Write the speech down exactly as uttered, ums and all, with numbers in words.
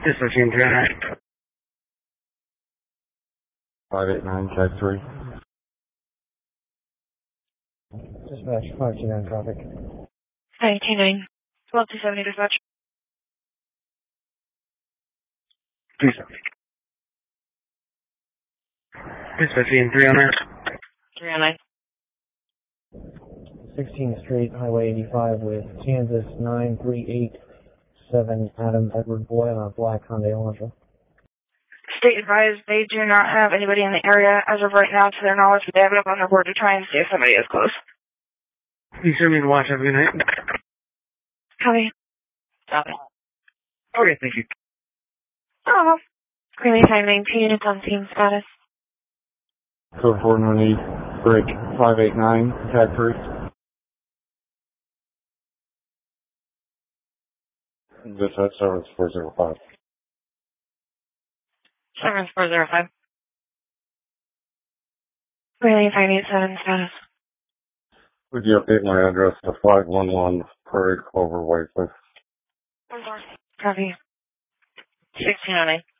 Dispatch in three oh nine. five eight nine, tag three. Dispatch five two nine traffic. nine two nine. twelve two seventy dispatch. three seventy. Dispatch in three oh nine. three oh nine. sixteenth Street, Highway eighty-five with Kansas nine three eight seven Adam Edward Boyle on a black Hyundai Elantra. State advised they do not have anybody in the area as of right now to their knowledge, but they have it up on their board to try and see if somebody is close. Please serve me to watch. Have a good night. Copy. Stop it. Okay, thank you. Oh. Greeley five nineteen, it's on team status. Code four nine eight, break five eight nine, tag three. Dispatch seven four zero five. seven four zero five. Greeley five eight seven status. Would you update my address to five one one Prairie Clover, Whitefish? Copy. sixteen oh nine.